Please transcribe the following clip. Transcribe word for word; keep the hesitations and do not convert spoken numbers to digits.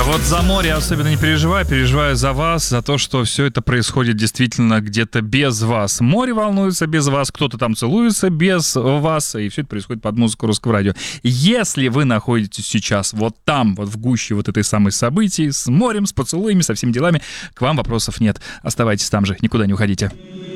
Вот за море особенно не переживаю, переживаю за вас, за то, что все это происходит действительно где-то без вас. Море волнуется без вас, кто-то там целуется без вас, и все это происходит под музыку Русского радио. Если вы находитесь сейчас вот там, вот в гуще вот этой самой событий, с морем, с поцелуями, со всеми делами, к вам вопросов нет. Оставайтесь там же, никуда не уходите.